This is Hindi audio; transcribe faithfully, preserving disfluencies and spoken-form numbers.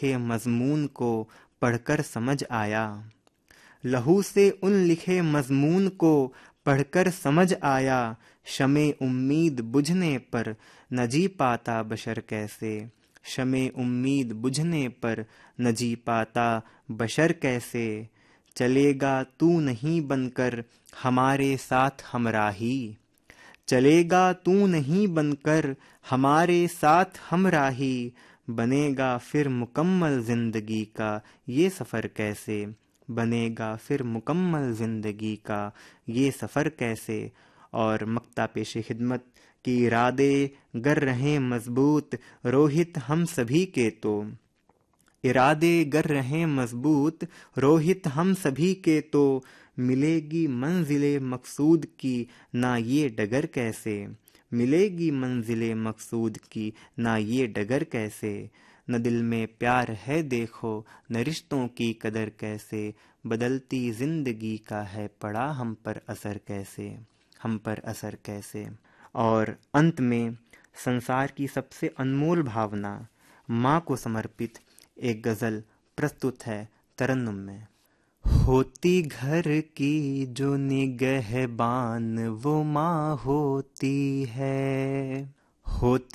लिखे मज़मून को पढ़कर समझ आया। लहू से उन लिखे मज़मून को पढ़कर समझ आया। शमे उम्मीद बुझने पर न जी पाता बशर कैसे। शमे उम्मीद बुझने पर न जी पाता बशर कैसे। चलेगा तू नहीं बनकर हमारे साथ हमराही। चलेगा तू नहीं बनकर हमारे साथ हमराही। बनेगा फिर मुकम्मल जिंदगी का ये सफ़र कैसे। बनेगा फिर मुकम्मल जिंदगी का ये सफ़र कैसे। और मक्ता पेश खिदमत की इरादे गर रहे मजबूत रोहित हम सभी के तो। इरादे गर रहे मजबूत रोहित हम सभी के तो। मिलेगी मंजिले मकसूद की ना ये डगर कैसे। मिलेगी मंजिले मकसूद की ना ये डगर कैसे। न दिल में प्यार है देखो न रिश्तों की कदर कैसे। बदलती जिंदगी का है पड़ा हम पर असर कैसे। हम पर असर कैसे। और अंत में संसार की सबसे अनमोल भावना माँ को समर्पित एक गज़ल प्रस्तुत है तरन्नुम में। होती घर की जो निगहबान वो माँ होती है। होती